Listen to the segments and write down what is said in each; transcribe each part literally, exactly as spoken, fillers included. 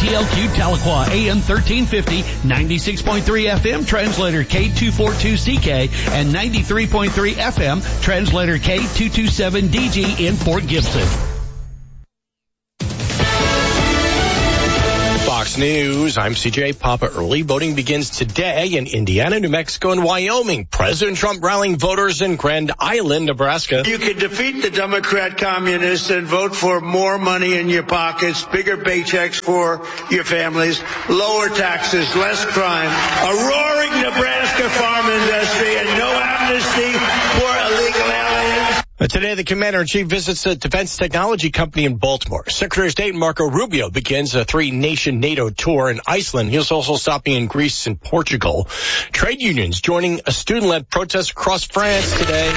T L Q Tahlequah, A M thirteen fifty, ninety-six point three F M, translator K two forty-two C K, and ninety-three point three F M, translator K two twenty-seven D G in Fort Gibson. Fox News, I'm C J Papa. Early voting begins today in Indiana, New Mexico, and Wyoming. President Trump rallying voters in Grand Island, Nebraska. You can defeat the Democrat communists and vote for more money in your pockets, bigger paychecks for your families, lower taxes, less crime, a roaring Nebraska farm industry, and no amnesty for illegal aliens. Today, the Commander-in-Chief visits a defense technology company in Baltimore. Secretary of State Marco Rubio begins a three-nation NATO tour in Iceland. He's also stopping in Greece and Portugal. Trade unions joining a student-led protest across France today.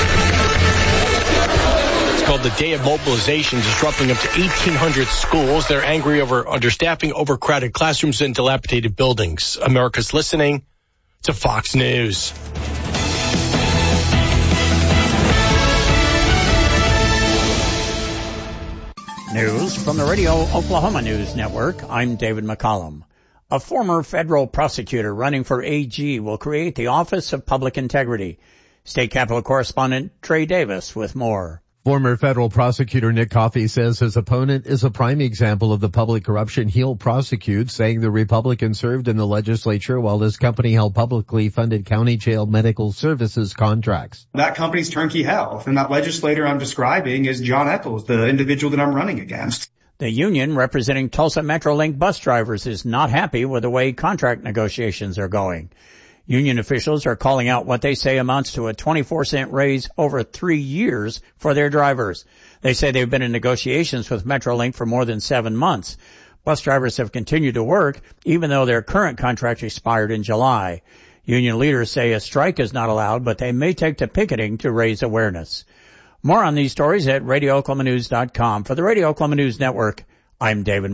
It's called the Day of Mobilization, disrupting up to eighteen hundred schools. They're angry over understaffing, overcrowded classrooms, and dilapidated buildings. America's listening to Fox News. News from the Radio Oklahoma News Network. I'm David McCollum. A former federal prosecutor running for A G will create the Office of Public Integrity. State Capitol correspondent Trey Davis with more. Former federal prosecutor Nick Coffey says his opponent is a prime example of the public corruption he'll prosecute, saying the Republican served in the legislature while his company held publicly funded county jail medical services contracts. That company's turnkey health, and that legislator I'm describing is John Eccles, the individual that I'm running against. The union representing Tulsa Metrolink bus drivers is not happy with the way contract negotiations are going. Union officials are calling out what they say amounts to a twenty-four cent raise over three years for their drivers. They say they've been in negotiations with Metrolink for more than seven months. Bus drivers have continued to work, even though their current contract expired in July. Union leaders say a strike is not allowed, but they may take to picketing to raise awareness. More on these stories at radio oklahoma news dot com. For the Radio Oklahoma News Network, I'm David